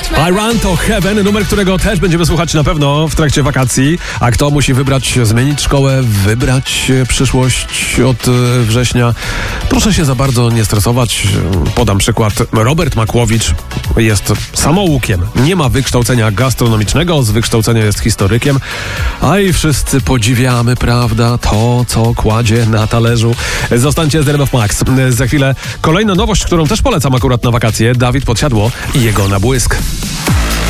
I Run to Heaven, numer, którego też będziemy słuchać na pewno w trakcie wakacji. A kto musi zmienić szkołę, wybrać przyszłość od września? Proszę się za bardzo nie stresować. Podam przykład. Robert Makłowicz jest samoukiem. Nie ma wykształcenia gastronomicznego, z wykształcenia jest historykiem. A i wszyscy podziwiamy, prawda, to, co kładzie na talerzu. Zostańcie z RMF Max. Za chwilę kolejna nowość, którą też polecam akurat na wakacje. Dawid Podsiadło i jego Nabłysk.